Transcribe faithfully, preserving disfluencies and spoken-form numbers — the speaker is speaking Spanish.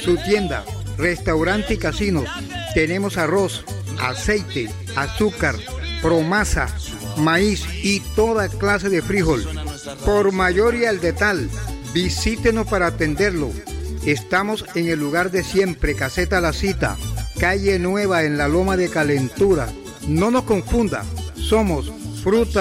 su tienda, restaurante y casinos. Tenemos arroz, aceite, azúcar, promasa, maíz y toda clase de frijol. Por mayor y al detal, visítenos para atenderlo. Estamos en el lugar de siempre, Caseta La Cita, calle Nueva en la Loma de Calentura. No nos confunda, somos Fruta